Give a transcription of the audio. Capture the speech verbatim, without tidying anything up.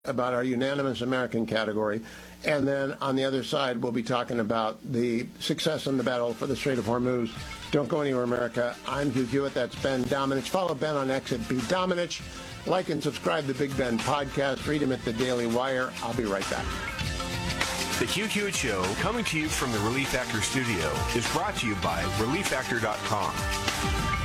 about our unanimous American category. And then on the other side, we'll be talking about the success in the battle for the Strait of Hormuz. Don't go anywhere, America. I'm Hugh Hewitt. That's Ben Domenech. Follow Ben on X at B Domenech. Like and subscribe to Big Ben Podcast. Read him at the Daily Wire. I'll be right back. The Hugh Hewitt Show, coming to you from the Relief Factor studio, is brought to you by relief factor dot com.